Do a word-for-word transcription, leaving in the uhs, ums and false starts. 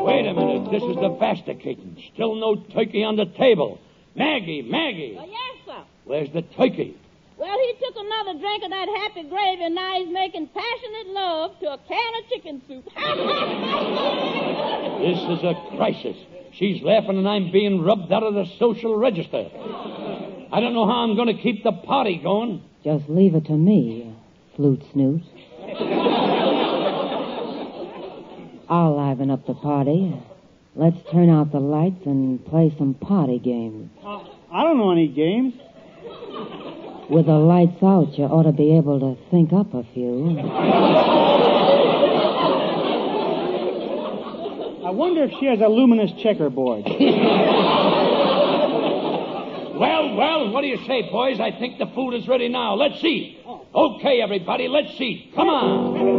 Wait a minute. This is devastating. Still no turkey on the table. Maggie, Maggie. Oh, yes, sir. Where's the turkey? Well, he took another drink of that happy gravy, and now he's making passionate love to a can of chicken soup. This is a crisis. She's laughing, and I'm being rubbed out of the social register. I don't know how I'm going to keep the party going. Just leave it to me, flute snoot. I'll liven up the party. Let's turn out the lights and play some party games. Uh, I don't know any games. With the lights out, you ought to be able to think up a few. I wonder if she has a luminous checkerboard. Well, well, what do you say, boys? I think the food is ready now. Let's eat. Okay, everybody, let's eat. Come on.